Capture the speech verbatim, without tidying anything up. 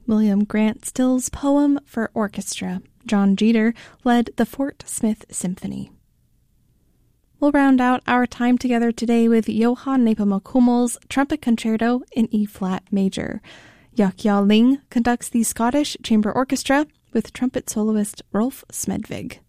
William Grant Still's poem for orchestra. John Jeter led the Fort Smith Symphony. We'll round out our time together today with Johann Nepomuk-Hummel's Trumpet Concerto in E-flat major. Yak-Ja Ling conducts the Scottish Chamber Orchestra with trumpet soloist Rolf Smedvig.